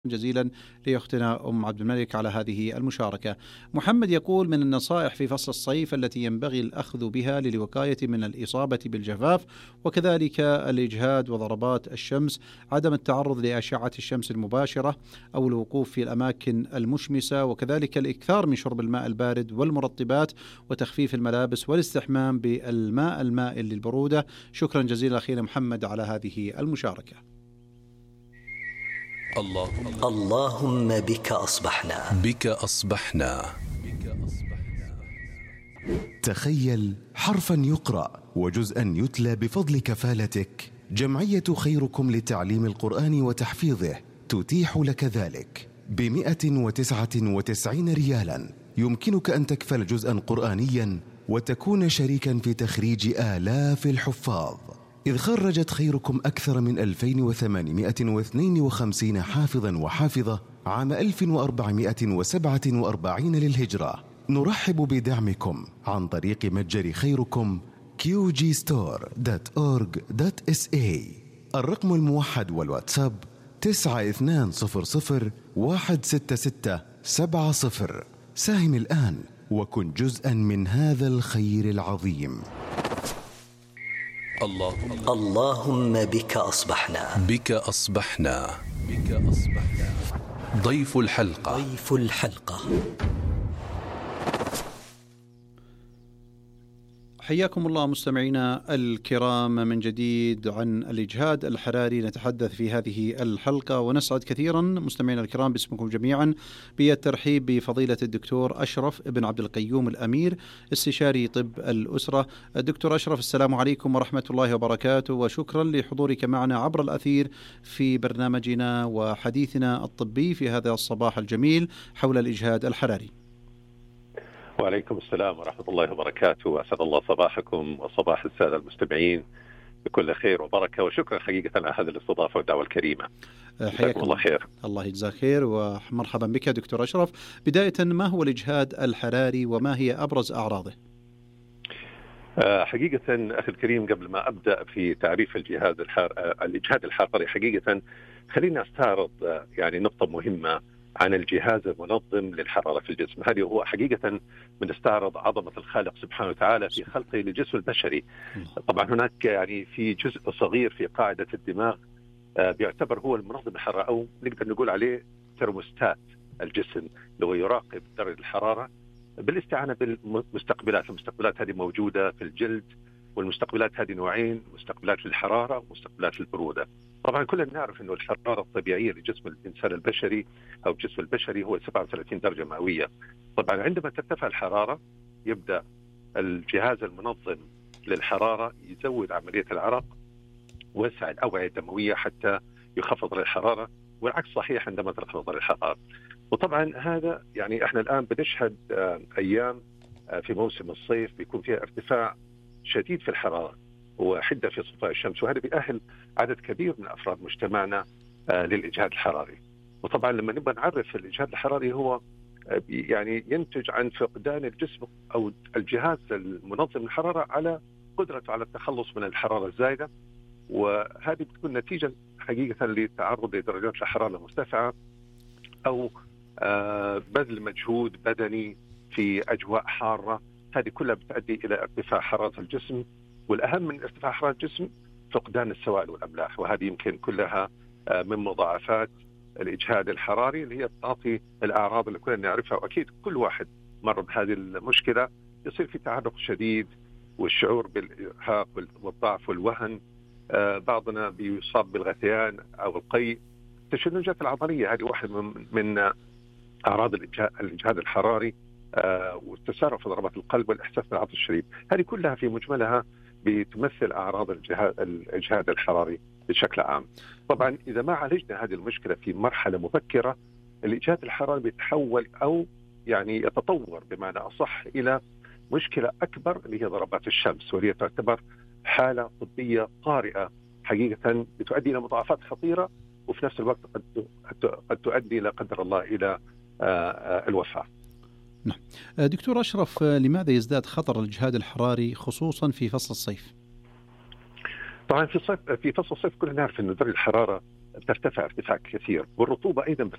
جزيلا لأختنا أم عبد الملك على هذه المشاركة. محمد يقول: من النصائح في فصل الصيف التي ينبغي الأخذ بها للوقاية من الإصابة بالجفاف وكذلك الإجهاد وضربات الشمس عدم التعرض لأشعة الشمس المباشرة أو الوقوف في الأماكن المشمسة، وكذلك الإكثار من شرب الماء البارد والمرطبات وتخفيف الملابس والاستحمام بالماء المائل للبرودة. شكرا جزيلا أخينا محمد على هذه المشاركة. اللهم بك أصبحنا. تخيل حرفا يقرأ وجزءا يتلى بفضل كفالتك. جمعية خيركم لتعليم القرآن وتحفيظه تتيح لك ذلك ب199 ريالا. يمكنك أن تكفل جزءا قرآنيا وتكون شريكا في تخريج آلاف الحفاظ، إذ خرجت خيركم أكثر من 2852 حافظا وحافظة عام 1447 للهجرة. نرحب بدعمكم عن طريق متجر خيركم qgstore.org.sa. الرقم الموحد والواتساب 9200166770. ساهم الآن وكن جزءا من هذا الخير العظيم. اللهم بك أصبحنا. ضيف الحلقة. حياكم الله مستمعينا الكرام من جديد. عن الإجهاد الحراري نتحدث في هذه الحلقة، ونسعد كثيرا مستمعينا الكرام باسمكم جميعا بالترحيب بفضيلة الدكتور أشرف بن عبد القيوم الأمير، استشاري طب الأسرة. الدكتور أشرف، السلام عليكم ورحمة الله وبركاته، وشكرا لحضورك معنا عبر الأثير في برنامجنا وحديثنا الطبي في هذا الصباح الجميل حول الإجهاد الحراري. وعليكم السلام ورحمة الله وبركاته، وأسعد الله صباحكم وصباح السادة المستمعين بكل خير وبركة، وشكرا حقيقة على هذه الاستضافة والدعوة الكريمة. حياكم الله خير. الله يجزاك خير ومرحبا بك دكتور أشرف. بداية، ما هو الإجهاد الحراري وما هي أبرز أعراضه؟ حقيقة أخي الكريم، قبل ما أبدأ في تعريف الإجهاد الحراري حقيقة خلينا أستعرض يعني نقطة مهمة عن الجهاز المنظم للحرارة في الجسم. هذه هو حقيقة بنستعرض عظمة الخالق سبحانه وتعالى في خلقه للجسم البشري. طبعا هناك يعني في جزء صغير في قاعدة الدماغ بيعتبر هو المنظم الحرارة، أو نقدر نقول عليه ترموستات الجسم، لو يراقب درجة الحرارة بالاستعانة بالمستقبلات. المستقبلات هذه موجودة في الجلد، والمستقبلات هذه نوعين: مستقبلات للحرارة ومستقبلات للبرودة. طبعا كلنا نعرف أنه الحرارة الطبيعية لجسم الإنسان البشري أو الجسم البشري هو 37 درجة مئوية. طبعا عندما ترتفع الحرارة يبدأ الجهاز المنظم للحرارة يزود عملية العرق ويوسع الأوعية الدموية حتى يخفض الحرارة، والعكس صحيح عندما تنخفض الحرارة. وطبعا هذا يعني احنا الآن بنشهد أيام في موسم الصيف بيكون فيها ارتفاع شديد في الحرارة وحدة في سطوع الشمس، وهذا بيأهل عدد كبير من أفراد مجتمعنا للإجهاد الحراري. وطبعا لما نبغى نعرف الإجهاد الحراري هو يعني ينتج عن فقدان الجسم أو الجهاز المنظم للحرارة على قدرته على التخلص من الحرارة الزايدة، وهذه بتكون نتيجة حقيقة للتعرض لدرجات الحرارة المرتفعة أو بذل مجهود بدني في أجواء حارة. هذه كلها بتؤدي إلى ارتفاع حرارة الجسم، والأهم من ارتفاع حرارة الجسم فقدان السوائل والأملاح، وهذه يمكن كلها من مضاعفات الإجهاد الحراري اللي هي تعطي الأعراض اللي كلنا نعرفها. وأكيد كل واحد مر بهذه المشكلة يصير في تعرق شديد والشعور بالإرهاق والضعف والوهن. بعضنا بيصاب بالغثيان أو القيء. التشنجات العضلية هذه واحدة من أعراض الإجهاد الحراري، والتسارع في ضربات القلب والإحساس بالعطش الشديد. هذه كلها في مجملها بتمثل أعراض الإجهاد الحراري بشكل عام. طبعا إذا ما عالجنا هذه المشكلة في مرحلة مبكرة، الإجهاد الحراري بيتحول أو يعني يتطور بمعنى أصح إلى مشكلة أكبر اللي هي ضربات الشمس، وهي تعتبر حالة طبية طارئة حقيقة بتؤدي إلى مضاعفات خطيرة، وفي نفس الوقت قد تؤدي لا قدر الله إلى الوفاة. نعم. دكتور أشرف، لماذا يزداد خطر الإجهاد الحراري خصوصا في فصل الصيف؟ طبعا في فصل الصيف كلنا نعرف أن درجة الحرارة ترتفع ارتفاع كثير، والرطوبة أيضا